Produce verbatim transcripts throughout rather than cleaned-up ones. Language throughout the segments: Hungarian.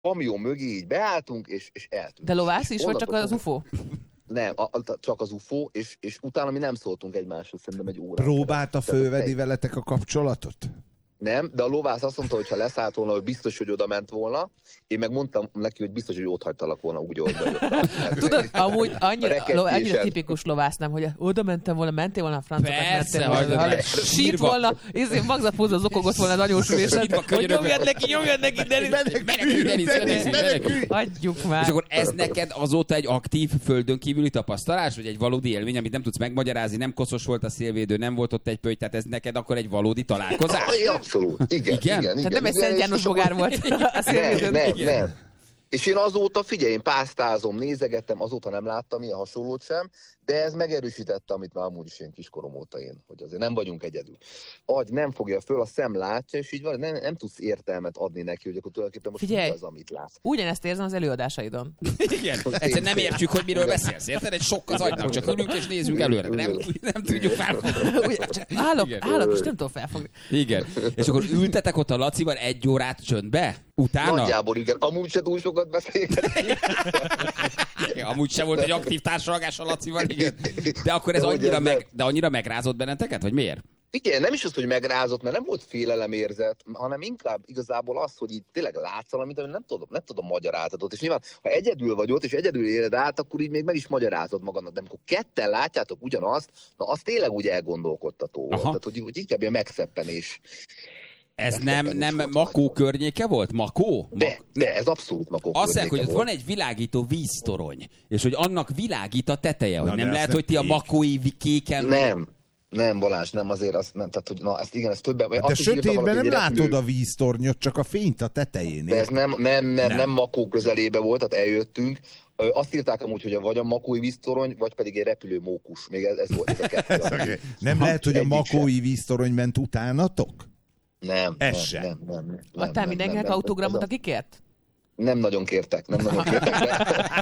kamion mögé így beálltunk, és, és eltűnt. De lovász is, vagy csak az ufó? Nem, a, a, csak az ufó, és, és utána mi nem szóltunk egymáshoz, szerintem egy órát. Próbálta fölvenni veletek a kapcsolatot? Nem, de a lovász azt mondta, hogy ha leszállt volna, hogy biztos, hogy oda ment volna. Én meg mondtam neki, hogy biztos, hogy ott hagytalak volna, úgy oda jöttem. Tudod, amúgy annyira, annyira tipikus lovász, nem, hogy oda mentem volna, mentél volna a francokat, persze, mentél volna, sírt volna, és magzatpózza zokogott volna az anyósülésen, hogy nyomjad neki, nyomjad neki, Denis, menekülj, Denis, menekülj. Hagyjuk már. És akkor ez neked azóta egy aktív földön kívüli tapasztalás, vagy egy valódi élmény, amit nem tudsz megmagyarázni, nem koszos volt a szélvédő, nem volt ott egy pöly, tehát ez neked akkor egy valódi találkozás? Abszolút, igen, igen, igen. Tehát nem egy Szent János bogár volt a szélvédőn. Nem, nem, nem. És én azóta, figyelj, én pásztázom, nézegettem, azóta nem láttam ilyen hasonlót sem, de ez megerősítette, amit már amúgy is én kiskorom óta én, hogy azért nem vagyunk egyedül. Agy nem fogja föl, a szem látja, és így van, nem, nem tudsz értelmet adni neki, hogy akkor tulajdonképpen most figyelj, az, amit látsz. Ugyanezt érzem az előadásaidon. Igen, egyszerűen nem értjük, hogy miről beszélsz, érted? Egy sok az agynak, csak ülünk és nézzünk előre, nem, nem tudjuk felfogni. Állok, állok, és nem tudom felfogni. Igen, és akkor ültetek ott a Lacival egy órát csöndbe? Utána? Nagyjából igen, amúgy se túl sokat beszélgetünk. Amúgy se volt egy aktív társalgás a Lacival, igen. De akkor ez annyira, meg, de annyira megrázott benneteket, vagy miért? Igen, nem is az, hogy megrázott, mert nem volt félelemérzet, hanem inkább igazából az, hogy így tényleg látsz valamit, amit nem tudom, nem tudom magyarázatot. És nyilván, ha egyedül vagy ott, és egyedül éled át, akkor így még meg is magyarázod magadnak. De amikor ketten látjátok ugyanazt, na az tényleg úgy elgondolkodtató volt. Tehát, hogy, hogy inkább ilyen megszeppenés. Ez nem, nem Makó környéke volt? Makó? De, de ez abszolút Makó azt környéke mondják, hogy volt. van egy világító víztorony, és hogy annak világít a teteje, hogy na, nem lehet, hogy ti a makói kéken... Nem. Nem, Balázs, nem azért azt nem, tehát hogy na, ezt igen, ezt többen... Hát de sötétben nem látod a víztornyot, csak a fényt a tetején. De ez nem, nem, nem, nem. nem Makó közelébe volt, tehát eljöttünk. Azt írták amúgy, hogy vagy a makói víztorony, vagy pedig egy repülő mókus. Még ez, ez volt ez a kettő. Okay. Nem ha, lehet, hogy a makói víztorony ment utánatok? Nem. Ez nem, sem. Nem, nem, nem, adtál mindenkinek autogramot, aki kért? Nem nagyon kértek, nem nagyon kértek, de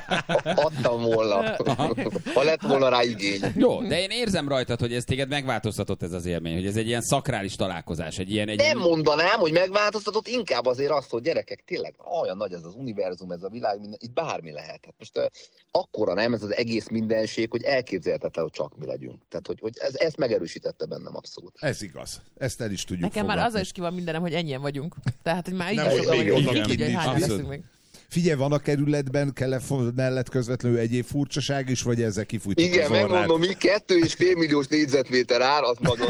adtam volna, ha lett volna rá igény. Jó, de én érzem rajtad, hogy ez téged megváltoztatott ez az élmény, hogy ez egy ilyen szakrális találkozás, egy ilyen... Egy nem mondanám, hogy megváltoztatott, inkább azért azt, hogy gyerekek, tényleg olyan nagy ez az univerzum, ez a világ, minden, itt bármi lehet. Most uh, akkora nem ez az egész mindenség, hogy elképzelhetetlen, hogy csak mi legyünk. Tehát, hogy, hogy ez, ezt megerősítette bennem abszolút. Ez igaz. Ezt el is tudjuk Nekem fogadni. már azzal is ki van mindenem, hogy ennyien vagyunk. Tehát, hogy már így Nem, is sokan még vagyunk. oda Ki tudja, hogy hányan abszolút. leszünk még. Figyelj, van a kerületben telefon mellett közvetlenül egyéb furcsaság is, vagy ezzel kifújtuk igen, az orrát? megmondom, mi kettő és fél milliós négyzetméter ár, az nagyon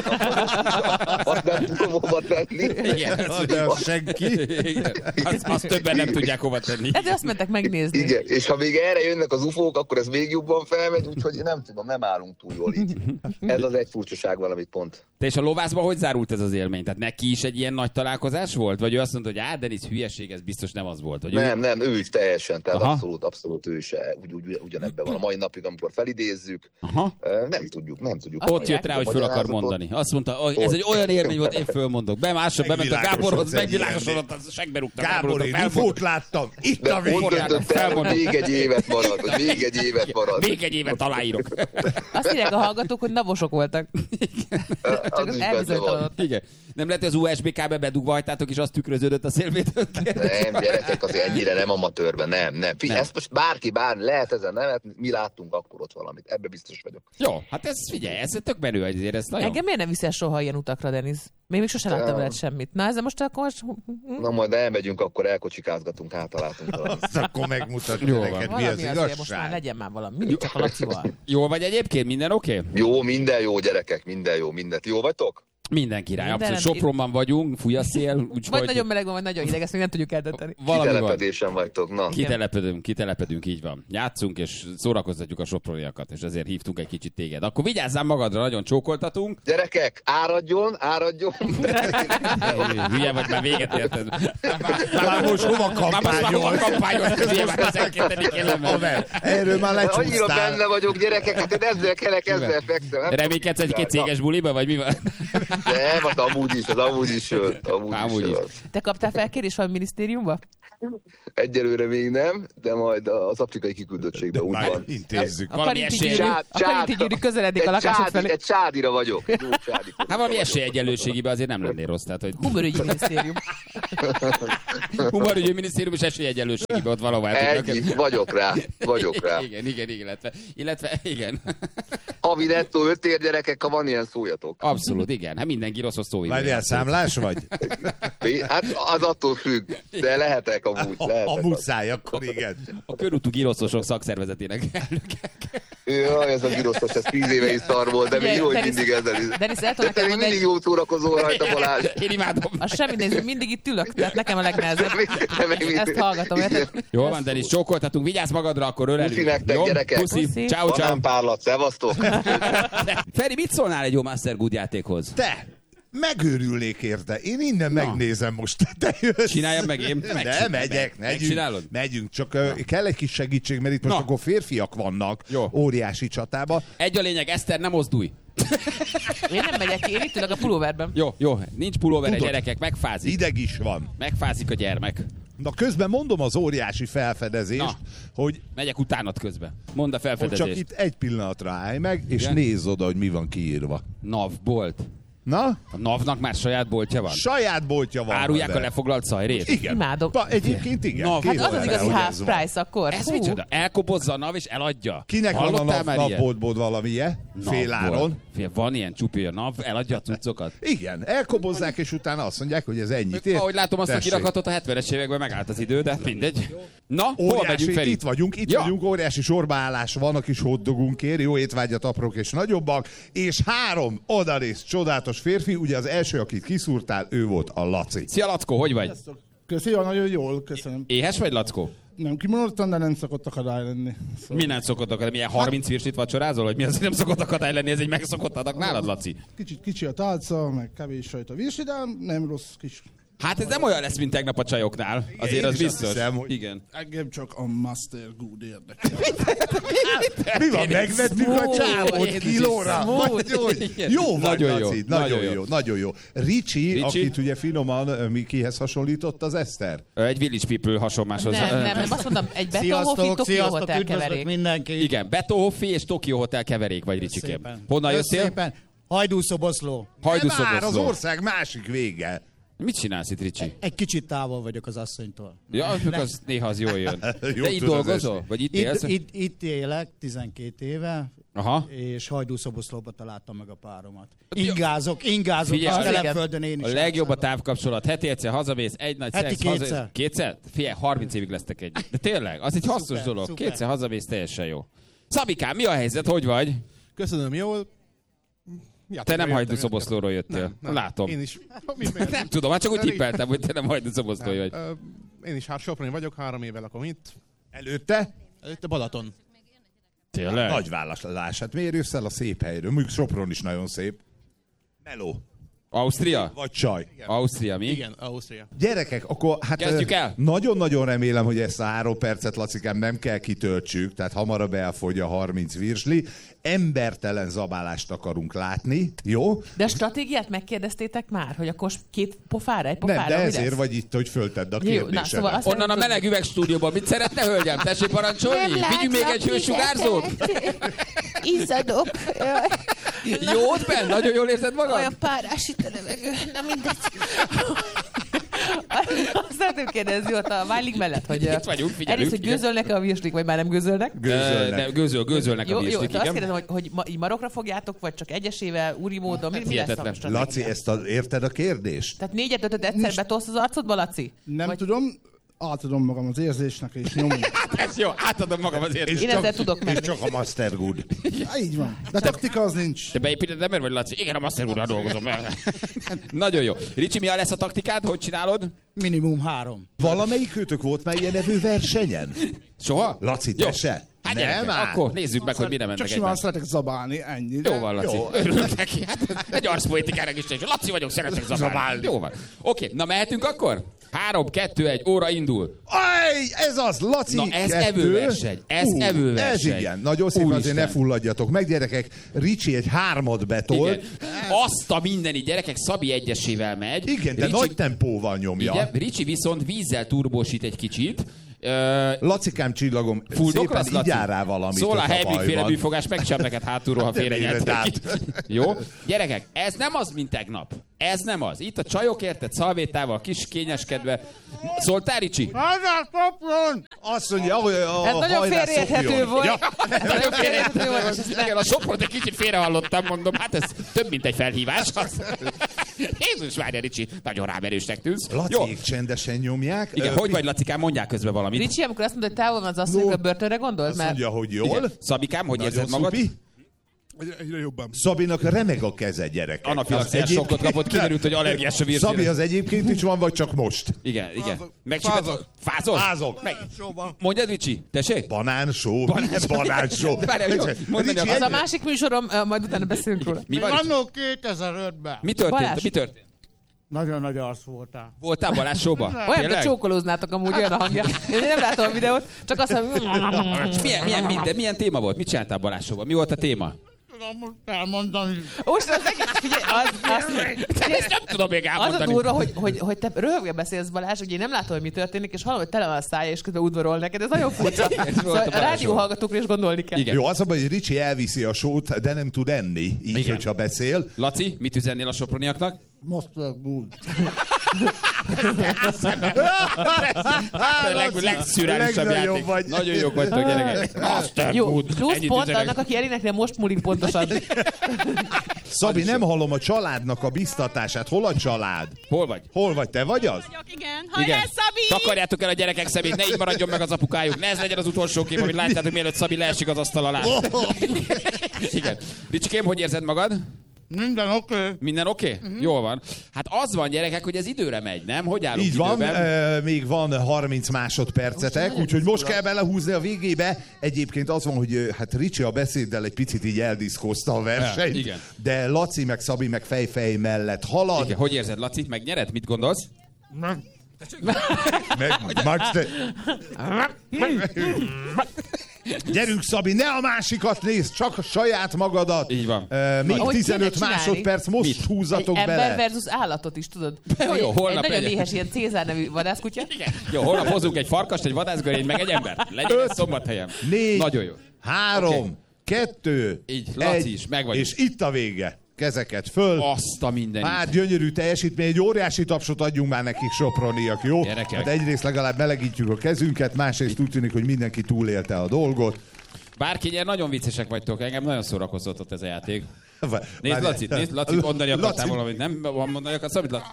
azt nem tudom hova tenni. Igen, De az senki. Igen. Azt, azt többen nem tudják hova tenni. Hát de azt mentek megnézni. Igen, és ha még erre jönnek az ufók, akkor ez még jobban felmegy, úgyhogy nem tudom, nem állunk túl jól így. Ez az egy furcsaság valamit pont. Te és a lovászban hogy zárult ez az élmény? Tehát neki is egy ilyen nagy találkozás volt? Vagy ő azt mondta, hogy á, Denis, hülyeség, ez biztos nem az volt? Vagy Nem, ő... nem, ő is teljesen, tehát Aha. abszolút, abszolút ő is ugy, ugy, ugyanebben van. A mai napig, amikor felidézzük, Aha. nem tudjuk, nem tudjuk. Ott jött rá, hogy föl akar mondani. Azt mondta, hogy ez egy olyan élmény volt, én fölmondok. Bemásra, bement a Gáborhoz, megvilágosodott, az segbe rúgta. Gábor, én ufót láttam. Itt a Ott végén. döntöttem, hogy még egy évet marad, hogy még egy évet marad. Még egy évet aláírok. Azt írják a hallgatók, hogy navosok voltak. Az az is elbizonytalanodott. Igen. Nem lehet, hogy az u es bé kábe bedugva hagytátok, és az tükröződött a szélvédőn. Nem, gyerekek, azért ennyire nem amatőrben, nem, nem. Figyelj, ezt most bárki, bár lehet ezen nevet, mi láttunk akkor ott valamit, ebbe biztos vagyok. Jó, hát ez figyelj, ez tök menő, azért ez nagyon... Engem miért nem viszel soha ilyen utakra, Denis? Még még sosem láttam veled semmit. Na, ezzel most akkor... Na majd elmegyünk, akkor elkocsikázgatunk, hátalátunk valamit. Azt akkor megmutatja Jó van. neked, mi az Valami azért, most már igazság. legyen már valami. Mindig csak a Lacival. Jó vagy egyébként? Minden oké? Okay? Jó, minden jó, gyerekek, minden jó, mindent. Jó vagytok? Minden király. Minden Abszolút Sopronban vagyunk, fúj a szél, úgyhogy... Vagy nagyon meleg van, vagy nagyon hideg, ezt még nem tudjuk eldönteni. Valami van. Kitelepedésen vagytok, na. Kitelepedünk, kitelepedünk, így van. Játszunk és szórakoztatjuk a soproniakat, és ezért hívtunk egy kicsit téged. Akkor vigyázzál magadra, nagyon csókoltatunk. Gyerekek, áradjon, áradjon. Hülye vagy, már véget érted. Már most hova Már most már hova kampányol? kampányol? Hülye már tizenkettedik Haver, erről már Annyira lecsúsztál. benne vagyok, gyerekek, hát én ezzel kelek, ezzel fekszem. Reménykedsz egy-két céges buliba, vagy mi van? Nem, az amúgy is, az amúgy is jött. Amúgy, amúgy is. is. Te kaptál felkérés a minisztériumba? Egyelőre még nem, de majd az afrikai kiküldöttségben úgy Már van. intézzük. A Valami Karinti esély- gyűrű, Csá- a Karinti csát- gyűrű közeledik egy a lakásod csádi- felé. Egy csádira vagyok. Jó csádi. Hát valami esélyegyenlőségiben azért nem lennél rossz. Tehát, hogy Humorügyi minisztérium. humorügyi minisztérium és esélyegyenlőségiben ott valahol Ennyi, vagyok rá, vagyok rá. Igen, igen, igen, illetve, illetve igen. Havi nettó öt ér gyerekek, ha van ilyen, szóljatok. Abszolút, igen. Hát mindenki rossz, hogy szóval. Várjál, számlás vagy? Hát az attól függ, de lehetek amúgy. A, Lehetek. a muszáj, akkor igen. A körútú giroszosok szakszervezetének elnöke. Jaj, ez a giroszos, ez tíz éve is szar volt, de még jó, hogy mindig ezzel is. Denis, el De tudom te neked még mondani, mindig jó szórakozol rajta, Balázs. Én imádom. a semmi néző, mindig itt ülök, tehát nekem a legnehezebb. Ezt hallgatom, érted? Jól van, Denis, csókoltatunk, vigyázz magadra, akkor ölelünk. Puszi nektek, Jó? gyerekek. Puszi, Puszi. ciao, Van ciao. nem párlat, szevasztok. Feri, mit szólnál egy jó Master Good játékhoz? Te! Megőrülnék érte. Én innen megnézem most. Te jössz. Csináljam meg én? Nem, Megcsinálom. megyek, megyünk. Megcsinálod? Megyünk, csak uh, kell egy kis segítség, mert itt most Na. akkor férfiak vannak Jó. óriási csatába. Egy a lényeg, Eszter, nem mozdulj. Én nem megyek, én itt ülök a pulóverben. Jó, jó, nincs pulóver, Tudod. gyerekek, megfázik. Ideg is van. Megfázik a gyermek. Na közben mondom az óriási felfedezést, Na. hogy, Megyek utánad közben. Mondd a hogy csak felfedezést. itt egy pillanatra állj meg, és Igen? nézz oda, hogy mi van kiírva. NAV bolt. Na? A NAV-nak már saját boltja van. Saját boltja van. Árulják a de. lefoglalt szajrét? Igen. Imádom. Pa, egyébként igen. Na, Képzeld Hát az az el, igazi hogy half ez van. price akkor. Ez Hú. micsoda? Elkobozza a NAV és eladja. Kinek van a Hallottál nap, már ilyet? napboltból valamilyen? Féláron. Fél, van ilyen csupi, a NAV eladja a cuccokat. Igen, elkobozzák, és utána azt mondják, hogy ez ennyit ér. Ahogy látom azt a Tessék. kirakatot, a hetvenes években megállt az idő, de mindegy. Na, hova Óriási, megyünk, Feri? itt vagyunk, itt Ja. vagyunk, óriási sorbaállás van a kis hotdogunkért, jó étvágyat aprók és nagyobbak, és három odarész csodálatos férfi, ugye az első, akit kiszúrtál, ő volt a Laci. Szia, Lackó, hogy vagy? Köszi, jó, nagyon jól, köszönöm. Éhes vagy, Lackó? Nem kimondottan, de nem szokott akadály lenni. Szóval Mi nem szokott akadály? Milyen harminc virsit vacsorázol, hogy mi az, hogy nem szokott akadály lenni? Ez egy megszokott adag nálad, Laci? kicsit kicsi a tálca, meg kevés sajt a virsi, de nem rossz kis. Hát ez nem olyan lesz, mint tegnap a csajoknál. Azért én az is azt biztos. hiszem, hogy- Igen. Engem csak a Master Good érdekel. Mi van, megvettük a Smooth. csávot Jézus, kilóra? smooth. Nagyon jó vagy, Nagyon jó, Laci, nagyon nagyon jó, jó. nagyon jó. Ricsi, Ricsi? akit ugye finoman ö, mi kihez hasonlított az Eszter? Egy Village People hasonláshoz. Nem, nem, nem, azt mondom, egy Betonhofi Sziasztok, Tokyo sziasztok, Hotel üdvözlök keverék. mindenki. Igen, Beto Hoffi és Tokyo Hotel keverék vagy, Ricsikém. Szépen. Honnan jöttél? Szépen. Hajdúszoboszló. Nem már, az Hajdúszoboszló. ország másik vége. Mit csinálsz itt, Ricsi? Egy kicsit távol vagyok az asszonytól. Ja, az néha az jól jön. Jó De itt tudod dolgozol? esni. Vagy itt Itt, élsz? itt, itt élek tizenkét éve, Aha. és Hajdúszoboszlóba találtam meg a páromat. Ingázok, ingázok, Figyelj, és a Telepföldön én is. A legjobb a játszom. távkapcsolat. Heti egyszer hazamész, egy nagy Heti szex, haza... kétszer. Kétszer? Figyelj, harminc évig lesztek együtt. De tényleg, az egy hasznos Szuper, dolog. szuper. Kétszer hazamész, teljesen jó. Szabikám, mi a helyzet? Hogy vagy? Köszönöm, jól. Te nem Hajdúszoboszlóról jöttél. Látom. Én is. Nem tudom, hát csak úgy tippeltem, hogy te nem Hajdúszoboszló vagy. Ö, Én is hát Soproni vagyok, három éve lakom itt. Előtte? Előtte Balaton. Tényleg? Nagy választás. Hát miért jössz el a szép helyről? Mondjuk Sopron is nagyon szép. Meló. Ausztria? Vagy csaj. Ausztria, mi? Igen, Ausztria. Gyerekek, akkor hát Kezdjük ö, el? nagyon-nagyon remélem, hogy ezt a három percet, Lacikám, nem kell kitöltsük, tehát hamarabb elfogy a harminc virsli. Embertelen zabálást akarunk látni, jó? De a stratégiát megkérdeztétek már, hogy akkor két pofára, egy pofára, Nem, de mi ezért lesz? vagy itt, hogy föltedd a Jó, na, kérdésedet. szóval azt Onnan a nem meleg üveg stúdióban. Mit szeretne, hölgyem? Tessék parancsolni? Vigyünk még egy hősugárzót? Izzadok. Jót benne? Nagyon jól érzed magad? Olyan párás itt a levegő. Na mindegy. Azt szeretném kérdezni ott a Válig mellett, hogy Itt vagyunk, figyelünk, egyrészt, hogy igen. gőzölnek-e a virslik, vagy már nem gőzölnek? Gőzölnek. De gőzöl, gőzölnek a Jó, jó, virslik, de azt igen. kérdezem, hogy, hogy ma, így marokra fogjátok, vagy csak egyesével, úri módon, mi, mi lesz a Hihetetlen. stratégia? Laci, ezt a, érted a kérdést? Tehát négyet, ötöt egyszer betolsz az arcodba, Laci? Nem Vagy- tudom, átadom magam az érzésnek, és nyomom. Ez jó, átadom magam az érzést. Én ezzel tudok És menni. csak a Master Good. Há, így van. De taktika az nincs. Te beépíted ember vagy, Laci? Igen, a Master úrral dolgozom. Nagyon jó. Ricsi, mi lesz a taktikád? Hogy csinálod? Minimum három. Valamelyik őtök volt már ilyen nevű versenyen? Soha? Laci, Jó. te se? Hát Nem gyerekek, áll. akkor nézzük meg, hogy mire Csak mennek simán egymás. szeretek zabálni, ennyi. Jó van, Laci. Jó. Örülök neki. Hát egy arszpoetikának is. Laci vagyok, szeretek zabálni. Jó van. Oké, na mehetünk akkor? Három, kettő, egy, óra indul. Aj, ez az, Laci. Na ez kettő. evőverseny, ez Ú, evőverseny. Ez igen, nagyon szépen Úristen. azért ne fulladjatok meg, gyerekek. Ricsi egy hármat betolt. Igen. Azt a mindeni gyerekek, Szabi egyesével megy. Igen, de Ricsi, nagy tempóval nyomja. igen, Ricsi viszont vízzel turbósít egy kicsit. Uh, Lacikám csillagom, Fuldok lesz, szépen Laci? igyál rá valamit. Szól a ott helybig féle bajban. bűfogás, megcsap neked hátulról, ha De félrenyeltek miért ki. Jó? Gyerekek, ez nem az, mint tegnap. Ez nem az. Itt a csajok érted, szalvétával, kis kényeskedve. Szóltál, Ricsi? Azt mondja, hogy a Ez nagyon hajrá félreérthető szopjon. volt. Ja. Ez nagyon félreérthető volt. és ezt ne- Igen, a Sopront egy kicsit félrehallottam, mondom, hát ez több, mint egy felhívás. Jézus várja, Ricsi, nagyon rámerősnek tűnsz. Jó. Lacik csendesen nyomják. Igen, Ö, hogy vagy, Lacikám, mondják közben valamit. Ricsi, amikor azt mondod, hogy távol van az asszony, No. a börtönre gondolt? Azt Mert mondja, hogy jól. Igen. Szabikám, hogy Nagyon érzed magad? szupi. Egyre, egyre jobban. Szabinak remeg a keze, gyerekek. Anafilaxiás Az egyébként- sokkot kapott, kiderült, hogy allergiás a virsére. Szabi az egyébként is van, vagy csak most? Igen, igen. Fázok. Megcsipett- Fázok. Fázol? Fázok. Meg... Mondjad, Ricsi, tessék? Banánsó. Banánsó. Banánsó. De várjál, jó, mondani Ricsi, akarsz. az a másik műsorom, ö, majd utána beszélünk róla. Mi van? Ricsi? Annó kétezer-ötben. Mi történt? Balázs. Mi történt? Nagyon nagy arc voltál. Voltál Balázs showba? Olyan, mint Tényleg? csókolóznátok amúgy, olyan a hangja. Én nem látom a videót, csak azt mondom... Milyen, milyen, minden, milyen téma volt? Mit csináltál Balázs showba? Mi volt a téma? Tudom most elmondani. Most az egész, figyelj, az, az, Ezt nem tudom még az a elmondani. durva, hogy, hogy, hogy te röhögve beszélsz, Balázs, hogy én nem látom, hogy mi történik, és hallom, hogy tele van a szája, és közben udvarol neked. Ez nagyon furcsa. volt Szóval a a Balázs rádió show. hallgatókra is gondolni kell. Igen. Jó, az a baj, hogy Ricsi elviszi a sót, de nem tud enni, így, Igen. hogyha beszél. Laci, mit üzennél a soproniaknak? Master Good. A leg, legszürreálisabb legnagyobb játék. vagy. Nagyon jók vagytok, gyerekek. Master Jó, Good. plusz Ennyit pont üzenek. annak, aki eléneknél most múlik pontosan. Szabi, nem hallom a családnak a biztatását. Hol a család? Hol vagy? Hol vagy? Te vagy az? Igen. Hajrá, Szabi! Takarjátok el a gyerekek szemét, ne így maradjon meg az apukájuk. Ne ez legyen az utolsó kép, amit láttátok, mielőtt Szabi leesik az asztal alá. Igen. Ricsikém, hogy érzed magad? Minden oké. Okay. Minden oké? Okay? Uh-huh. Jól van. Hát az van, gyerekek, hogy ez időre megy, nem? Hogy állunk Így van, időben? e, még van harminc másodpercetek, úgyhogy most kell belehúzni a végébe. Egyébként az van, hogy ö, hát Ricsi a beszéddel egy picit így eldiszkozta a versenyt, Ja, igen. de Laci meg Szabi meg fejfej mellett halad. Igen. Hogy érzed, Laci? Megnyered? Mit gondolsz? Nem. Meg, Max, te... Gyerünk, Szabi, ne a másikat nézd, csak a saját magadat. Így van. E, még Ahogy tizenöt kéne csinálni. másodperc, most Mit? húzzatok Egy bele. ember versus állatot is, tudod? Jó, jó, Egy holnap nagyon legyen. éhes ilyen Cézár nevű vadászkutya. Igen. Jó, holnap hozunk egy farkast, egy vadászgörényt, meg egy embert. Legyen ez Szombathelyen. Négy, Nagyon jó. három, Oké. kettő, Így, Laci egy, is, meg vagyunk. és itt a vége. Kezeket föl. Azt a mindenit. Hát gyönyörű teljesítmény, egy óriási tapsot adjunk már nekik, soproniak, jó? Gyerekek. Hát egyrészt legalább melegítjük a kezünket, másrészt úgy tűnik, hogy mindenki túlélte a dolgot. Bárki nyer, nagyon viccesek vagytok, engem nagyon szórakoztatott ez a játék. Nézd, Várj- Laci, nézd, Laci, mondani akartál Laci- valamit, nem? Van mondani akarsz, amit Laci?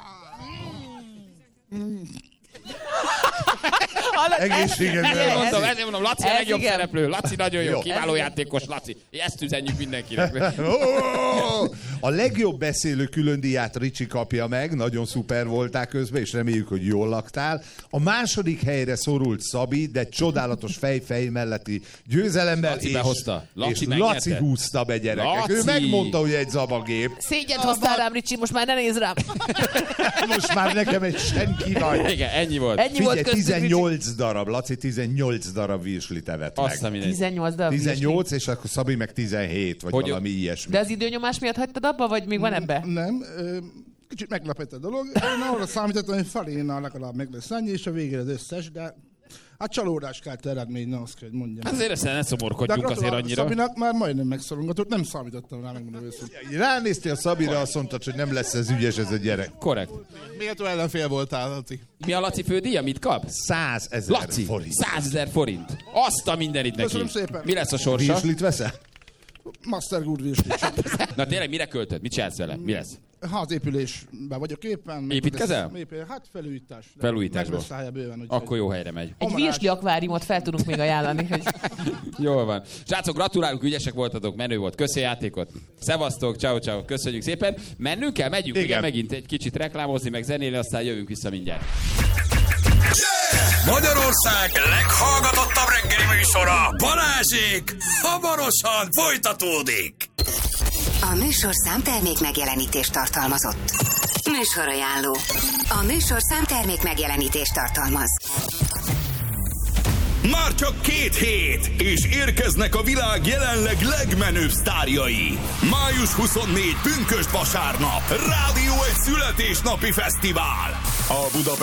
Egészségedre Ezért van. mondom, ezért mondom, Laci a Ez legjobb igen. szereplő. Laci nagyon jó, Jó. kiváló játékos, Laci. Ezt üzenjük mindenkinek. Ó, a legjobb beszélő különdíját Ricsi kapja meg, nagyon szuper voltál közben, és reméljük, hogy jól laktál. A második helyre szorult Szabi, de csodálatos fejfej melletti győzelemmel, Laci és, behozta. Laci és megnyerte. Laci húzta be, gyerekek. Laci! Ő megmondta, hogy egy zabagép. Szégyent hoztál rám, Ricsi, most már ne nézz rám. Most már nekem egy senki vagy. Igen, ennyi volt. Ennyi volt Figyelj, köztük, Ricsi. tizennyolc darab, Laci tizennyolc darab virslit evett Azt a meg. mindenit. tizennyolc darab tizennyolc, és akkor Szabi meg tizenhét, vagy Hogy- valami ilyesmi. De az időnyomás miatt hagytad abba, vagy még van ebbe? Nem, ö, kicsit meglepett a dolog. Én arra számítottam, hogy felénnel legalább meg lesz ennyi, és a végére az összes, de hát csalódás kelt eredmény, na azt kell, hogy mondjam. Hát azért ezt ne szomorkodjunk azért gratulálok annyira. Szabinak már majdnem megszorongatott, nem számítottam rá, megmondom őszintén. Ránéztél Szabira, azt mondtad, hogy nem lesz ez ügyes ez a gyerek. Korrekt. Méltó ellenfél voltál, Laci. Mi a Laci fődíja? Mit kap? százezer Laci, forint. százezer forint. Azt a mindenit neki. Köszönöm szépen. Mi lesz a sorsa? Virslit veszel? Master Good virsli. Na tényleg, mire költöd? Mit csinálsz vele? Mi lesz? Házépülésben vagyok éppen. Építkezel? Épül, hát felújítás. de Felújításból. Meg lesz helye bőven. úgyhogy- Akkor jó helyre megy. Egy Amarás. virsli akváriumot fel tudunk még ajánlani. Hogy... Jól van. Srácok, gratulálunk, ügyesek voltatok, menő volt. Köszi a játékot. Szevasztok, ciao ciao. Köszönjük szépen. Mennünk kell, megyünk. Igen. Igen. Megint egy kicsit reklámozni, meg zenélni, aztán jövünk vissza mindjárt. Magyarország leghallgatottabb reggeli műsora, Balázsék, hamarosan folytatódik. A műsorszám termék megjelenítést tartalmazott. Műsorajánló. A műsorszám termék megjelenítést tartalmaz. Már csak két hét, és érkeznek a világ jelenleg legmenőbb sztárjai. május huszonnégyedike pünkösd vasárnap. Rádió egy születésnapi fesztivál. A Budapest